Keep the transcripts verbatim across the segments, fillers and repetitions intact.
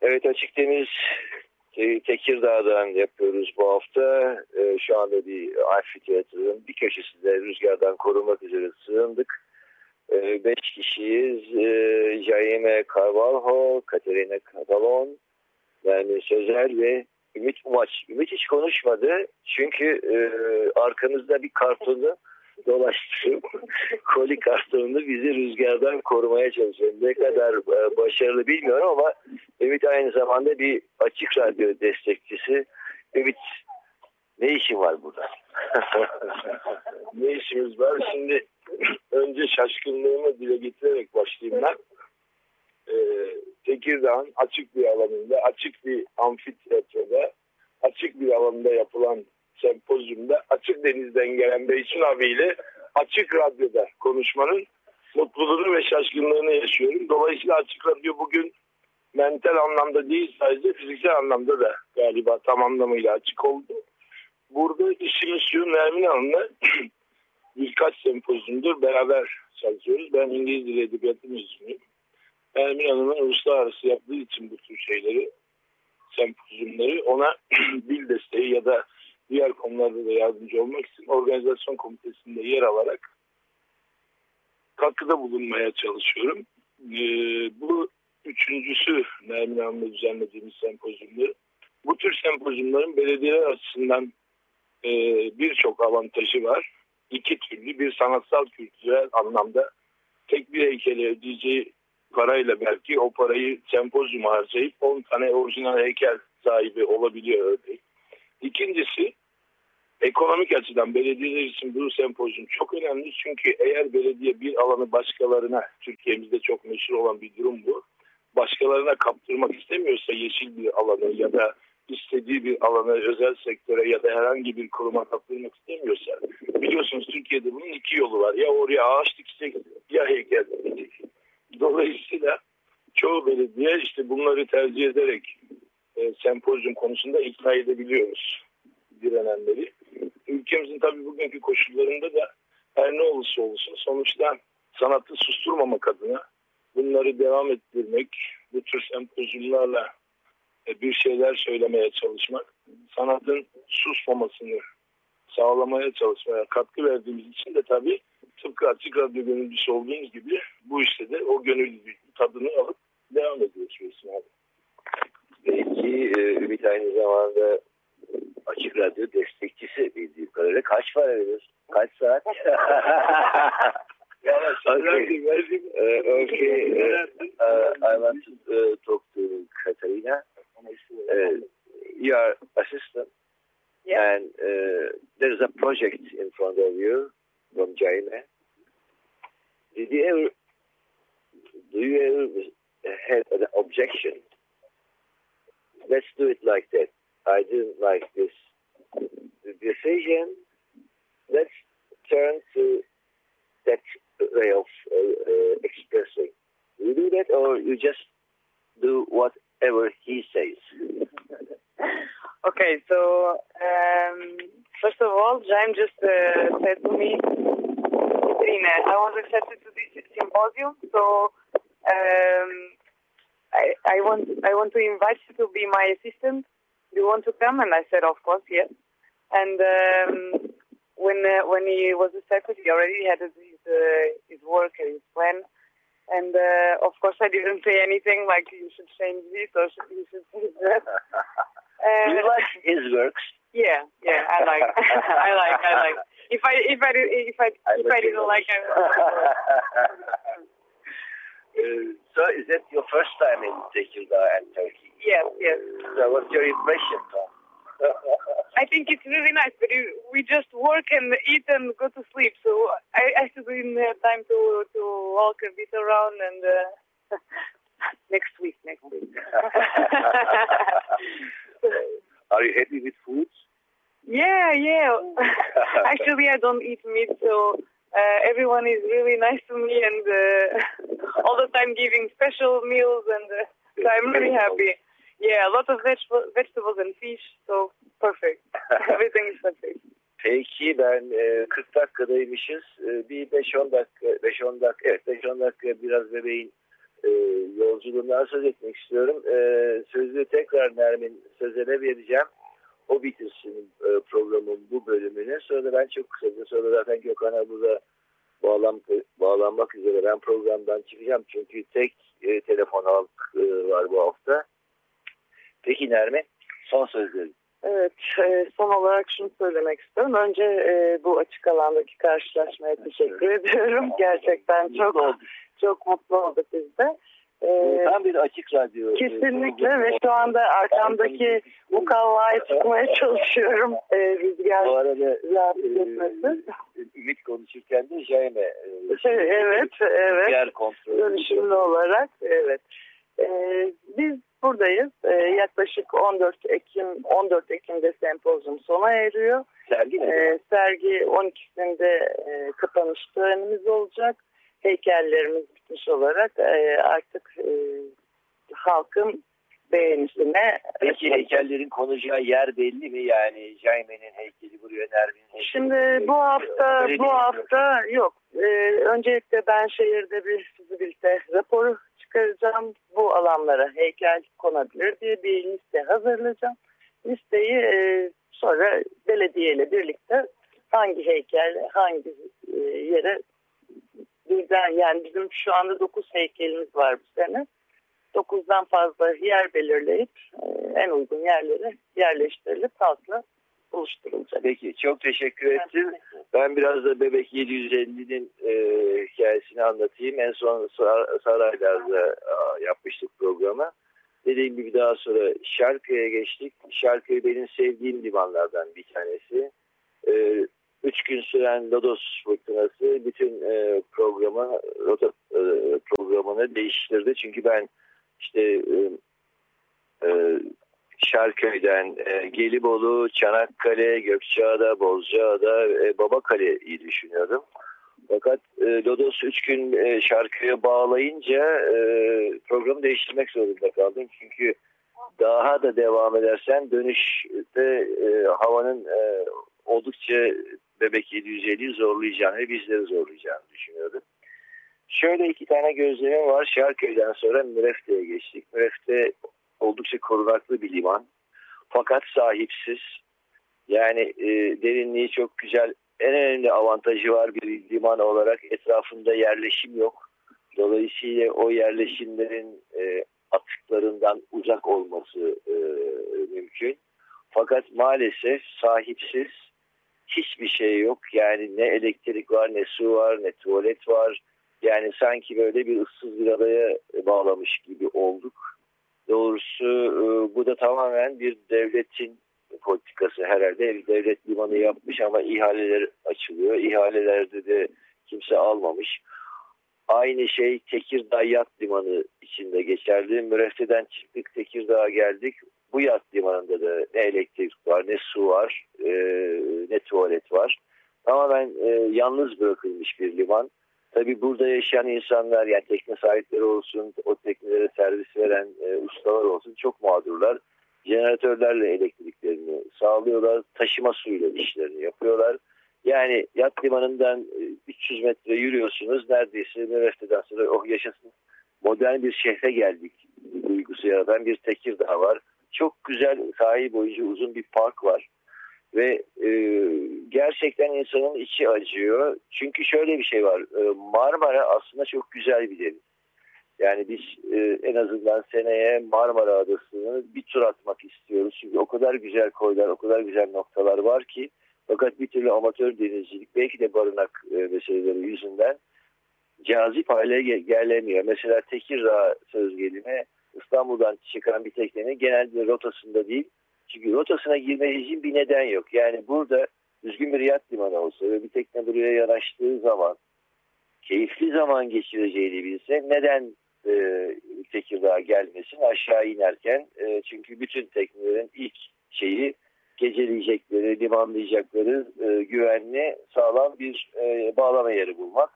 Evet, Açık Deniz Tekirdağ'dan yapıyoruz bu hafta. Şu anda bir amfiteyatronun bir köşesinde rüzgardan korunmak üzere sığındık. Beş kişiyiz. Jaime Carvalho, Katerina Catalon, yani Sözer ve Ümit Umaç. Ümit hiç konuşmadı çünkü e, arkamızda bir kartonu dolaştırıp koli kartonunu bizi rüzgardan korumaya çalışıyor. Ne kadar e, başarılı bilmiyorum ama Ümit aynı zamanda bir açık radyo destekçisi. Ümit, ne işin var burada? Ne işimiz var? Şimdi önce şaşkınlığımı dile getirerek başlayayım ben. Ee, Tekirdağ'ın açık bir alanında, açık bir amfiteyatroda, açık bir alanda yapılan sempozyumda Açık Deniz'den gelen Beysun abiyle Açık Radyo'da konuşmanın mutluluğunu ve şaşkınlığını yaşıyorum. Dolayısıyla Açık Radyo bugün mental anlamda değil, sadece fiziksel anlamda da galiba tam anlamıyla açık oldu. Burada işimiz şu, Nermin Hanım'la birkaç sempozyumdur beraber çalışıyoruz. Ben İngiliz Dili Edebiyatı mezunuyum. Nermin Hanım'ın uluslararası yaptığı için bu tür şeyleri, sempozyumları, ona dil desteği ya da diğer konularda da yardımcı olmak için organizasyon komitesinde yer alarak katkıda bulunmaya çalışıyorum. Ee, bu üçüncüsü Nermin Hanım'la düzenlediğimiz sempozyumları. Bu tür sempozyumların belediyeler açısından e, birçok avantajı var. İki türlü, bir sanatsal kültürel anlamda tek bir heykele ödeyeceği parayla belki o parayı sempozyuma harcayıp on tane orijinal heykel sahibi olabiliyor örneğin. İkincisi, ekonomik açıdan belediyeler için bu sempozyum çok önemli. Çünkü eğer belediye bir alanı başkalarına, Türkiye'mizde çok meşhur olan bir durum bu, başkalarına kaptırmak istemiyorsa yeşil bir alanı ya da istediği bir alanı özel sektöre ya da herhangi bir kuruma kaptırmak istemiyorsa, biliyorsunuz Türkiye'de bunun iki yolu var. Ya oraya ağaç dikecek ya heykel dikecek. Dolayısıyla çoğu belediye işte bunları tercih ederek e, sempozyum konusunda ikna edebiliyoruz direnenleri. Ülkemizin tabii bugünkü koşullarında da her ne olursa olsun sonuçta sanatı susturmamak adına bunları devam ettirmek, bu tür sempozyumlarla e, bir şeyler söylemeye çalışmak, sanatın susmamasını sağlamaya çalışmaya katkı verdiğimiz için de tabii tıpkı Açık Radyo gönüllüsü olduğumuz gibi bu işte de o gönüllü tadını alıp devam ediyoruz. Abi. Belki e, Ümit aynı zamanda Açık Radyo destekçisi bildiğim kadarıyla. Kaç para veriyorsun? Kaç saat? Okay. Uh, okay. Uh, uh, I want to uh, talk to Katarina. Uh, you are assistant. Yeah. And uh, there is a project in front of you from Jaime. Did you ever, do you ever have an objection? Let's do it like that. I didn't like this the decision. Let's turn to that way of uh, uh, expressing. You do that, or you just do whatever he says? Okay, so um, first of all, Jaime just uh, said to me, Katerina, I was accepted to this symposium, so um, I, I want I want to invite you to be my assistant. Do you want to come? And I said, of course, yes. And um, when uh, when he was accepted, he already had his uh, his work and his plan. And uh, of course, I didn't say anything like you should change this or you should change that. Uh, you like his works? Yeah, yeah, I like, I like, I like. If I if I if I I if I didn't like, I would. uh, so, is that your first time in Tekirdağ and Turkey? Yes, yes. So, what's your impression, Tom? I think it's really nice, but it, we just work and eat and go to sleep. So I, I still didn't have time to to walk a bit around. And uh, next week, next week. Are you happy with food? Yeah, yeah. Actually, I don't eat meat, so uh, everyone is really nice to me and uh, all the time giving special meals, and uh, so I'm really happy. Yeah, a lot of veg vegetables and fish, so perfect. Everything is perfect. Peki, ben e, kırk dakikadaymışız. E, bir beş on dakika, beş on dakika, evet beş on dakika biraz bebeğin e, yolculuğundan söz etmek istiyorum. E, sözü tekrar Nermin Sözen'e vereceğim. O bitirsin e, programın bu bölümünü. Sonra da ben çok kısaca, sonra zaten Gökhan'a burada bağlan, bağlanmak üzere ben programdan çıkacağım. Çünkü tek e, telefon halk e, var bu hafta. Peki Nermin, son sözlerim. Evet, e, son olarak şunu söylemek istiyorum. Önce e, bu açık alandaki karşılaşmaya teşekkür ediyorum. Gerçekten çok çok mutlu olduk biz de. Ee, Tam bir açık radyo. Kesinlikle ve şu anda arkamdaki mukavvaya çıkmaya çalışıyorum. E, rüzgar bu arada rahatsız etmesin. Ümit konuşurken de Jaime. E, şey, evet, evet. Rüzgar kontrolü. Dönüşümlü olarak, evet. E, biz buradayız. E, yaklaşık on dört Ekim on dört Ekim'de sempozyum sona eriyor. Sergi mi? E, sergi on ikisinde e, kapanış törenimiz olacak. Heykellerimiz bitmiş olarak e, artık e, halkın beğenisine. Peki heykellerin konacağı yer belli mi? Yani Jaime'nin heykeli buraya, Nermin'in heykeli. Şimdi bu hafta bu hafta yok. E, öncelikle ben şehirde bir fizibilite raporu çıkaracağım. Bu alanlara heykel konabilir diye bir liste hazırlayacağım. Listeyi e, sonra belediyeyle birlikte hangi heykel hangi e, yere birden, yani bizim şu anda dokuz heykelimiz var bu sene. dokuzdan fazla yer belirleyip e, en uygun yerlere yerleştirilip halkla buluşturulacak. Peki, çok teşekkür ettim. Ben biraz da Bebek yedi yüz ellinin e, hikayesini anlatayım. En son Sar Saraylar'da a, yapmıştık programı. Dediğim gibi daha sonra Şarköy'e geçtik. Şarköy benim sevdiğim limanlardan bir tanesi. E, üç gün süren Lodos fırtınası bütün e, programı rota e, programını değiştirdi. Çünkü ben işte e, e, Şarköy'den e, Gelibolu, Çanakkale, Gökçeada, Bozcaada, e, Babakale'yi düşünüyordum. Fakat e, Lodos üç gün e, Şarköy'e bağlayınca e, programı değiştirmek zorunda kaldım. Çünkü daha da devam edersen dönüşte e, havanın e, oldukça Bebek yedi yüz elliyi zorlayacağını ve bizleri zorlayacağını düşünüyordum. Şöyle iki tane gözlemim var. Şarköy'den sonra Mürefte'ye geçtik. Mürefte oldukça korunaklı bir liman. Fakat sahipsiz. Yani e, derinliği çok güzel. En önemli avantajı var bir liman olarak. Etrafında yerleşim yok. Dolayısıyla o yerleşimlerin e, atıklarından uzak olması e, mümkün. Fakat maalesef sahipsiz. Hiçbir şey yok. Yani ne elektrik var, ne su var, ne tuvalet var. Yani sanki böyle bir ıssız bir adaya bağlamış gibi olduk. Doğrusu bu da tamamen bir devletin politikası herhalde. Devlet limanı yapmış ama ihaleler açılıyor. İhalelerde de kimse almamış. Aynı şey Tekirdağ Yat Limanı içinde geçerli. Mürefte'den çıktık, Tekirdağ'a geldik. Bu yat limanında da ne elektrik var, ne su var, e, ne tuvalet var. Tamamen e, yalnız bırakılmış bir liman. Tabii burada yaşayan insanlar, yani tekne sahipleri olsun, o teknelere servis veren e, ustalar olsun çok mağdurlar. Jeneratörlerle elektriklerini sağlıyorlar, taşıma suyuyla işlerini yapıyorlar. Yani yat limanından üç yüz metre yürüyorsunuz, neredeyse Mürefte'den sonra oh yaşasın modern bir şehre geldik duygusu yaratan bir Tekirdağ var. Çok güzel sahil boyunca uzun bir park var. Ve e, gerçekten insanın içi acıyor. Çünkü şöyle bir şey var. E, Marmara aslında çok güzel bir deniz. Yani biz e, en azından seneye Marmara Adası'nı bir tur atmak istiyoruz. Çünkü o kadar güzel koylar, o kadar güzel noktalar var ki. Fakat bir türlü amatör denizcilik, belki de barınak e, meseleleri yüzünden cazip hale gelemiyor. Mesela Tekirdağ söz gelimi İstanbul'dan çıkan bir teknenin genelde rotasında değil. Çünkü rotasına girmek için bir neden yok. Yani burada düzgün bir yat limanı olsa ve bir tekne buraya yanaştığı zaman keyifli zaman geçireceğini bilse neden e, Tekirdağ'a gelmesin aşağı inerken? E, çünkü bütün teknelerin ilk şeyi geceleyecekleri, limanlayacakları e, güvenli, sağlam bir e, bağlama yeri bulmak.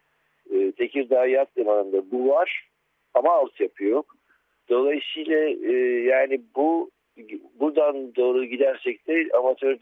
E, Tekirdağ Yat Limanı'nda bu var ama altyapı yok. Dolayısıyla e, yani bu buradan doğru gidersek de amatör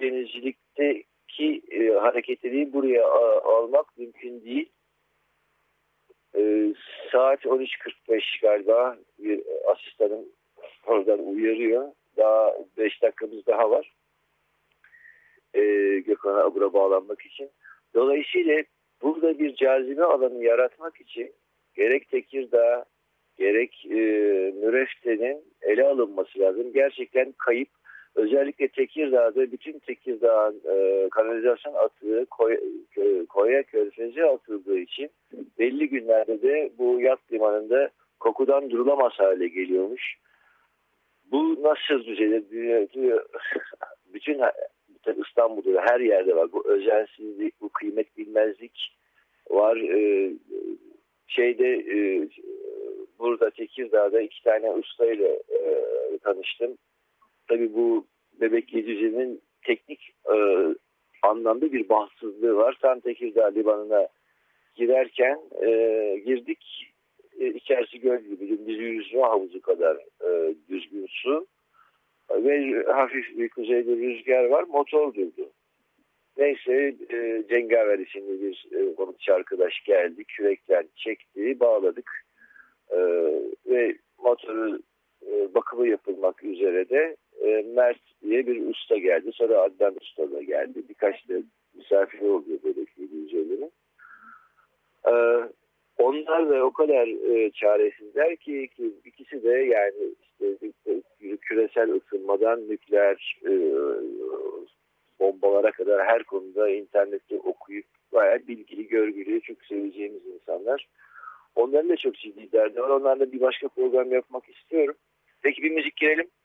denizcilikteki e, hareketleri buraya a, almak mümkün değil. Ee, saat on üç kırk beş galiba bir asistanım oradan uyarıyor. Daha beş dakikamız daha var. Ee, Gökhan'a Abur'a bağlanmak için. Dolayısıyla burada bir cazibe alanı yaratmak için gerek Tekirdağ gerek e, Mürefte'nin ele alınması lazım. Gerçekten kayıp. Özellikle Tekirdağ'da bütün Tekirdağ'ın e, kanalizasyon atığı koy, kö, koya körfeze atıldığı için belli günlerde de bu yat limanında kokudan durulamaz hale geliyormuş. Bu nasıl düzelir? Bütün İstanbul'da her yerde var. Bu özensizlik, bu kıymet bilmezlik var. Ee, şeyde e, burada Tekirdağ'da iki tane ustayla e, tanıştım. Tabii bu Bebek yedi yüz'ün teknik e, anlamda bir bahtsızlığı var. Tam Tekirdağ limanına girerken e, girdik. E, içerisi göl gibi. Biz yüzme havuzu kadar e, düzgün su. Ve hafif bir kuzeyde rüzgar var. Motor durdu. Neyse e, Cengaver isimli bir e, balıkçı arkadaş geldi. Kürekten çekti. Bağladık. E, ve motoru e, bakımı yapılmak üzere de e, Mert diye bir usta geldi. Sonra Adnan Usta da geldi. Birkaç da misafiri oluyor böyle üzerine. E, onlar da o kadar e, çaresizler ki, ki ikisi de yani işte küresel ısınmadan nükleer e, bombalara kadar her konuda internette okuyup bayağı bilgili, görgülü, çok seveceğimiz insanlar. Onların da çok ciddi derdi var. Onlarla bir başka program yapmak istiyorum. Peki bir müzik girelim.